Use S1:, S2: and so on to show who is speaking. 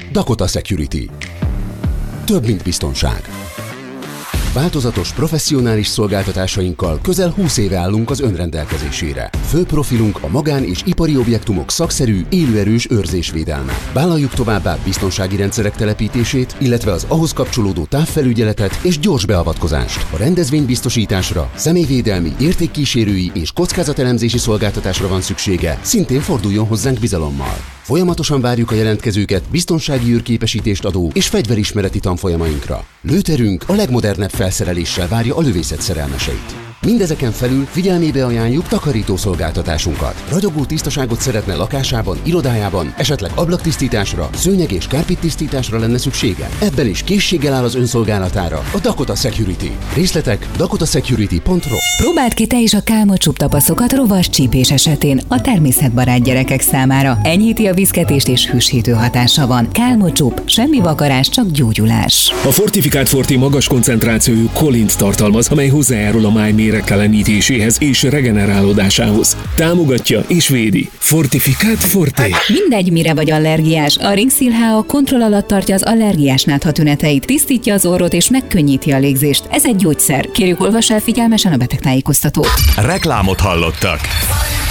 S1: Dakota Security. Több, mint biztonság. Változatos, professzionális szolgáltatásainkkal közel 20 éve állunk az önrendelkezésére. Fő profilunk a magán- és ipari objektumok szakszerű, élőerős őrzésvédelme. Vállaljuk továbbá biztonsági rendszerek telepítését, illetve az ahhoz kapcsolódó távfelügyeletet és gyors beavatkozást. A rendezvénybiztosításra, személyvédelmi, értékkísérői és kockázatelemzési szolgáltatásra van szüksége, szintén forduljon hozzánk bizalommal. Folyamatosan várjuk a jelentkezőket biztonsági őrképesítést adó és fegyverismereti tanfolyamainkra. Lőterünk a legmodernebb felszereléssel várja a lövészet szerelmeseit. Mindezeken felül figyelmébe ajánljuk takarító szolgáltatásunkat. Ragyogó tisztaságot szeretne lakásában, irodájában, esetleg ablaktisztításra, szőnyeg- és kárpittisztításra lenne szüksége? Ebben is készséggel áll az önszolgálatára a Dakota Security. Részletek dakotasecurity.ro.
S2: Próbáld ki te is a Kálmot tapaszokat rovas csípés esetén a természetbarát gyerekek számára. Enyhíti a viszketést és hűsítő hatása van. Kálmot, semmi vakarás, csak gyógyulás.
S3: A Fortifikált Forte magas koncentrációjú kolint tartalmaz, amely hozzájárul a máj méregtelenítéséhez és regenerálódásához. Támogatja és védi. Fortifikált Forte.
S2: Mindegy, mire vagy allergiás, a Ringsil HA kontroll alatt tartja az allergiás nátha tüneteit, tisztítja az orrot és megkönnyíti a légzést. Ez egy gyógyszer. Kérjük, olvass el figyelmesen a betegtájékoztatót.
S4: Reklámot hallottak.